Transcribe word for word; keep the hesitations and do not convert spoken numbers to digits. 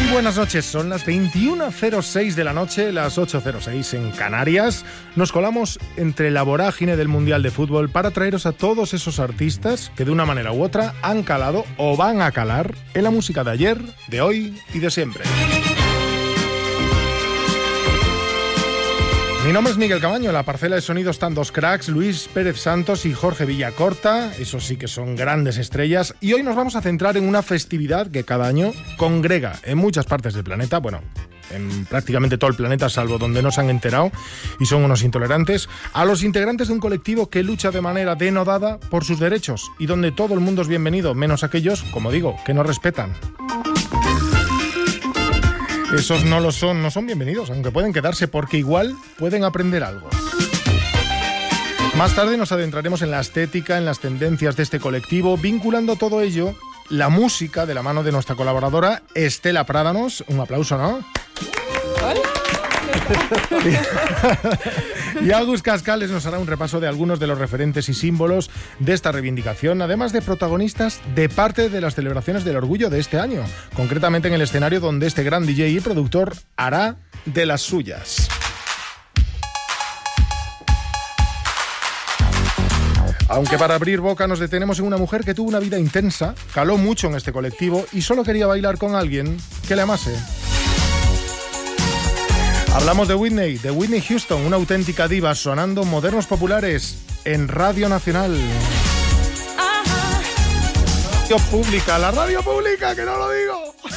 Buenas noches, son las veintiuna cero seis de la noche, las ocho cero seis en Canarias. Nos colamos entre la vorágine del Mundial de Fútbol para traeros a todos esos artistas que de una manera u otra han calado o van a calar en la música de ayer, de hoy y de siempre. Mi nombre es Miguel Camaño, en la parcela de sonido están dos cracks, Luis Pérez Santos y Jorge Villacorta, esos sí que son grandes estrellas, y hoy nos vamos a centrar en una festividad que cada año congrega en muchas partes del planeta, bueno, en prácticamente todo el planeta, salvo donde no se han enterado y son unos intolerantes, a los integrantes de un colectivo que lucha de manera denodada por sus derechos y donde todo el mundo es bienvenido, menos aquellos, como digo, que no respetan. Esos no lo son, no son bienvenidos, aunque pueden quedarse porque igual pueden aprender algo. Más tarde nos adentraremos en la estética, en las tendencias de este colectivo, vinculando todo ello, la música de la mano de nuestra colaboradora Estela Prádanos. Un aplauso, ¿no? Hola. Y Agus Cascales nos hará un repaso de algunos de los referentes y símbolos de esta reivindicación, además de protagonistas de parte de las celebraciones del orgullo de este año, concretamente en el escenario donde este gran D J y productor hará de las suyas. Aunque para abrir boca nos detenemos en una mujer que tuvo una vida intensa, caló mucho en este colectivo y solo quería bailar con alguien que le amase. Hablamos de Whitney, de Whitney Houston, una auténtica diva sonando modernos populares en Radio Nacional. Radio Pública, la radio pública, que no lo digo.